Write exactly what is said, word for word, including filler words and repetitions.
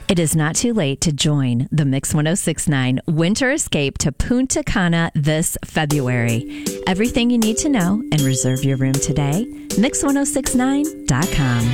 It is not too late to join the Mix ten sixty-nine Winter Escape to Punta Cana this February. Everything you need to know and reserve your room today, mix ten sixty-nine dot com.